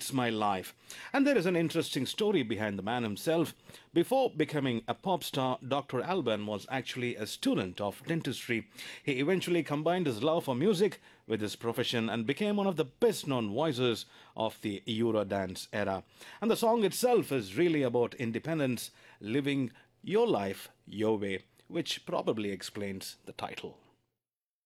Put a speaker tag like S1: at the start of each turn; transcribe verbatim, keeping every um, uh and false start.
S1: It's My Life. And there is an interesting story behind the man himself. Before becoming a pop star, doctor Alban was actually a student of dentistry. He eventually combined his love for music with his profession and became one of the best known voices of the Eurodance era. And the song itself is really about independence, living your life your way, which probably explains the title.